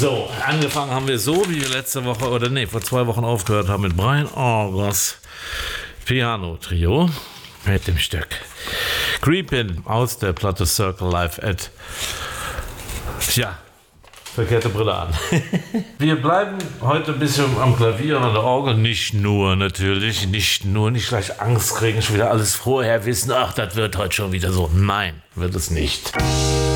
So, angefangen haben wir so, wie wir letzte Woche, vor 2 Wochen aufgehört haben mit Brian Augers Piano-Trio mit dem Stück Creepin' aus der Platte Circle Live at. Tja, verkehrte Brille an. Wir bleiben heute ein bisschen am Klavier und an der Orgel. Nicht nur, nicht gleich Angst kriegen, schon wieder alles vorher wissen, ach, das wird heute schon wieder so. Nein, wird es nicht.